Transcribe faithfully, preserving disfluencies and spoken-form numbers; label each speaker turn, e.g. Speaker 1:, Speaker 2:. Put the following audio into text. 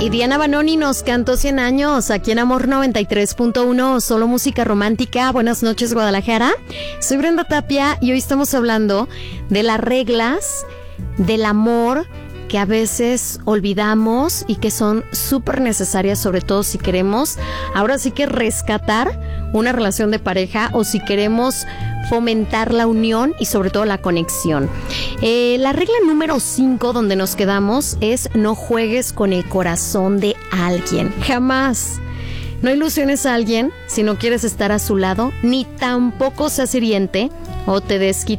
Speaker 1: Y Diana Banoni nos cantó cien años aquí en Amor noventa y tres punto uno, solo música romántica. Buenas noches, Guadalajara. Soy Brenda Tapia y hoy estamos hablando de las reglas del amor que a veces olvidamos y que son súper necesarias, sobre todo si queremos, ahora sí que rescatar una relación de pareja o si queremos fomentar la unión y sobre todo la conexión. Eh, la regla número cinco donde nos quedamos es: no juegues con el corazón de alguien. Jamás. No ilusiones a alguien si no quieres estar a su lado, ni tampoco seas hiriente o te desquites